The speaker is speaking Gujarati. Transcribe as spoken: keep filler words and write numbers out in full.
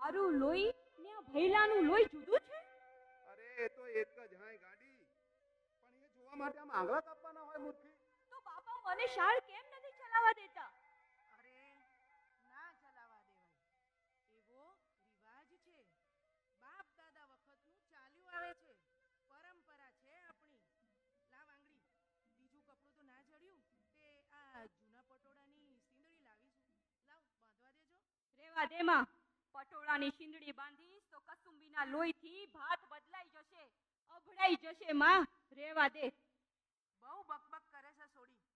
મારું લોહી ને આ ભૈલાનું લોહી જુદું છે? અરે એ તો એક જ હાય ગાડી, પણ એ જોવા માટે આમ આંગળા કાપવાના હોય મૂર્ખી. તો બાપા મને શાળ કેમ નથી ચલાવવા દેતા? અરે ના ચલાવવા દેવાય, એવો રિવાજ છે, બાપ દાદા વખતનું ચાલ્યું આવે છે, પરંપરા છે આપણી. લાવ આંગળી, બીજું કપડું તો ના જડ્યું તે આ જૂના પટોળાની સિંદડી લાવીશું, લાવ બાંધવા દેજો. રેવા દે માં, પટોળાની શીંદડી બાંધીશ તો કસુંબીના લોહીથી ભાત બદલાઈ જશે, અભડાઈ જશે માં, રેવા દે. બહુ બકબક કરે છે સોડી,